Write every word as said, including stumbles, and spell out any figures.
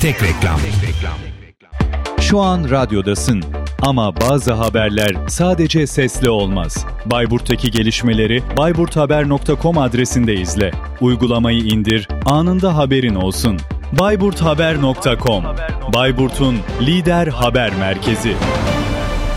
Tek reklam. Şu an radyodasın. Ama bazı haberler sadece sesli olmaz. Bayburt'taki gelişmeleri bayburt haber nokta com adresinde izle. Uygulamayı indir, anında haberin olsun. bayburt haber nokta com, Bayburt'un lider haber merkezi.